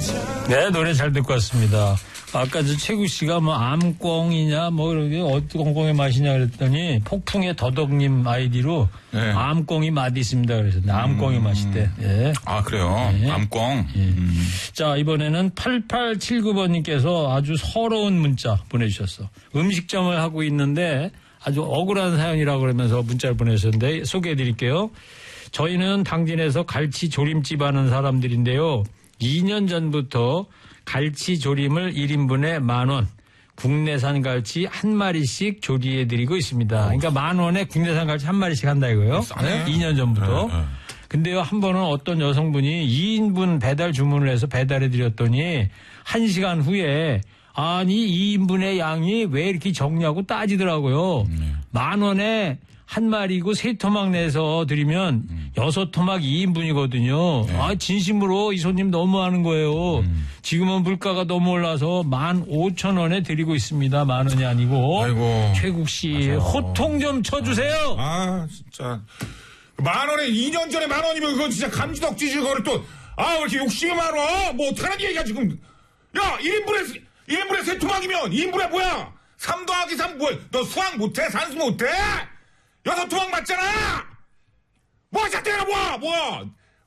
네, 노래 잘 듣고 왔습니다. 아까 저 최국 씨가 뭐 암꽁이냐 뭐 어떤 꽁꽁의 맛이냐 그랬더니 폭풍의 더덕님 아이디로 네. 암꽁이 맛이 있습니다 그러셨는데 암꽁이 맛있대. 예. 아, 그래요? 네. 암꽁. 예. 자, 이번에는 8879번님께서 아주 서러운 문자 보내주셨어. 음식점을 하고 있는데 아주 억울한 사연이라고 그러면서 문자를 보내셨는데 소개해드릴게요. 저희는 당진에서 갈치 조림집 하는 사람들인데요. 2년 전부터 갈치 조림을 1인분에 10,000원, 국내산 갈치 한 마리씩 조리해드리고 있습니다. 그러니까 10,000원에 국내산 갈치 한 마리씩 한다 이거요. 네? 2년 전부터. 근데요, 한 번은 어떤 여성분이 2인분 배달 주문을 해서 배달해드렸더니 1시간 후에 아니 2인분의 양이 왜 이렇게 적냐고 따지더라고요. 10,000원에 한 마리고 3토막 내서 드리면 6토막 2인분이거든요. 네. 아, 진심으로 이 손님 너무하는 거예요. 지금은 물가가 너무 올라서 15,000원에 드리고 있습니다. 10,000원이 아니고. 아이고. 최국 씨, 맞아. 호통 좀 쳐주세요. 아, 진짜. 10,000원에 2년 전에 10,000원이면 그건 진짜 감지덕지지, 그거를 또, 아, 왜 이렇게 욕심이 많아? 뭐, 어떡하는 얘기야, 지금. 야, 1인분에 3토막이면 2인분에 뭐야? 3 더하기 3 뭐야? 너 수학 못해? 산수 못해? 6토막 맞잖아! 뭐가 잣대가 뭐야?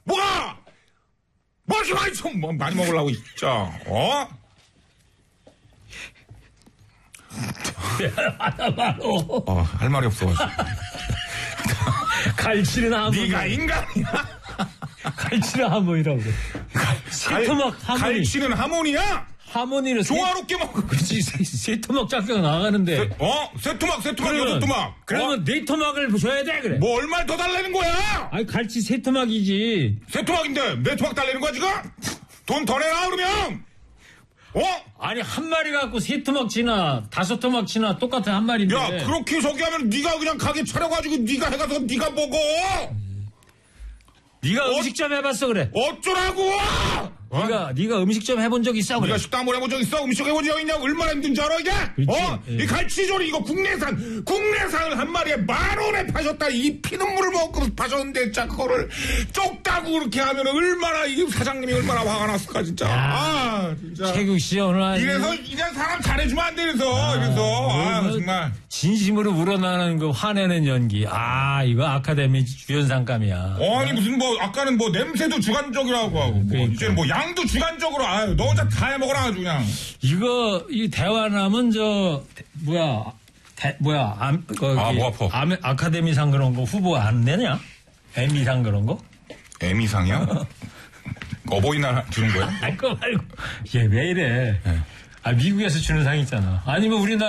뭐 이렇게 많이 좀, 뭐, 많이 먹으려고, 진짜, 어? 할 말이 없어가지고. 갈치는 하모니. 네가 인간이야? 갈치는 하모니라고 그래. 세토막 하모니. 갈치는 하모니야? 하모니를 조화롭게 먹어. 그렇지. 세토막 짝짝 나가는데. 세토막, 그러면, 6토막. 그러면 네 토막을 줘야 돼, 그래. 뭐 얼마를 더 달라는 거야? 아니, 갈치 세토막이지. 세토막인데, 몇 토막 달라는 거야, 지금? 돈 더 내라, 그러면! 아니, 한 마리 갖고 세토막 치나, 5토막 치나 똑같은 한 마리인데. 야, 그렇게 저기 하면 네가 그냥 가게 차려가지고 네가 해가서 네가 먹어! 네가 음식점 해봤어, 그래. 어쩌라고! 네가 음식점 해본 적 있어, 그래. 네가 식당 한번 해본 적 있어? 음식 해본 적 있냐고? 얼마나 힘든지 알아, 이게? 그렇지. 이 갈치조리 이거 국내산을 한 마리에 10,000원에 파셨다. 이 피눈물을 먹고 파셨는데, 진짜 그거를 쪽다고 그렇게 하면 얼마나, 이 사장님이 얼마나 화가 났을까, 진짜. 진짜. 최국 씨, 오늘 이래서 사람 잘해주면 안 돼, 이래서. 정말. 진심으로 우러나는 그 화내는 연기. 이거 아카데미 주연상감이야. 아니, 무슨 아까는 냄새도 주관적이라고 하고, 그러니까. 이제는 양도 주관적으로, 너 혼자 다 해먹어라, 아주 그냥. 이 대화남은 뭐 아파. 아카데미상 그런 거 후보 안 내냐? 에미상 그런 거? 에미상이야? 어버이날 주는 거야? 그거 말고. 얘 왜 이래? 미국에서 주는 상 있잖아. 아니면 우리나라